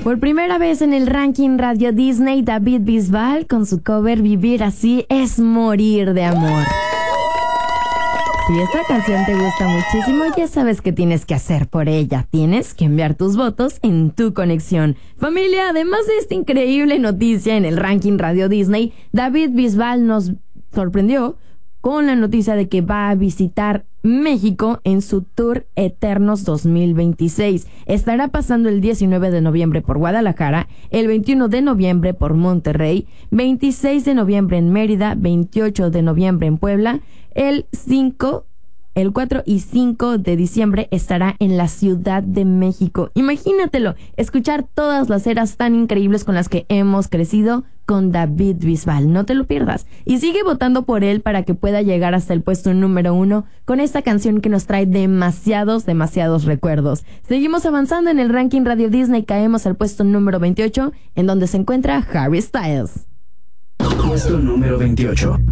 Por primera vez en el ranking Radio Disney, David Bisbal con su cover Vivir Así es Morir de Amor. Si esta canción te gusta muchísimo, ya sabes qué tienes que hacer por ella. Tienes que enviar tus votos en tu conexión. Familia, además de esta increíble noticia en el ranking Radio Disney, David Bisbal nos sorprendió con la noticia de que va a visitar México en su Tour Eternos 2026. Estará pasando el 19 de noviembre por Guadalajara, el 21 de noviembre por Monterrey, 26 de noviembre en Mérida, 28 de noviembre en Puebla, el 4 y 5 de diciembre estará en la Ciudad de México. Imagínatelo, escuchar todas las eras tan increíbles con las que hemos crecido con David Bisbal. No te lo pierdas. Y sigue votando por él para que pueda llegar hasta el puesto número 1 con esta canción que nos trae demasiados recuerdos. Seguimos avanzando en el ranking Radio Disney. Caemos al puesto número 28, en donde se encuentra Harry Styles. Puesto número 28.